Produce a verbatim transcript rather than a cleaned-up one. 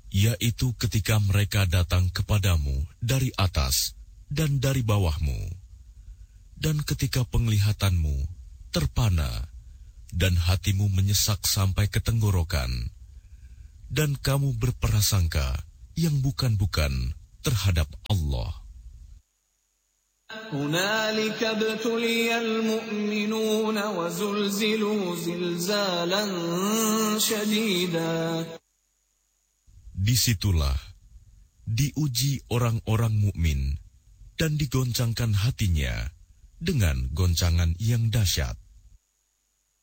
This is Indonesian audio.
yaitu ketika mereka datang kepadamu dari atas dan dari bawahmu, dan ketika penglihatanmu terpana dan hatimu menyesak sampai ke tenggorokan, dan kamu berprasangka yang bukan-bukan terhadap Allah. هنالك ابتلي المؤمنون وزلزلوا زلزالا شديدا. Disitulah diuji orang-orang mukmin dan digoncangkan hatinya dengan goncangan yang dahsyat.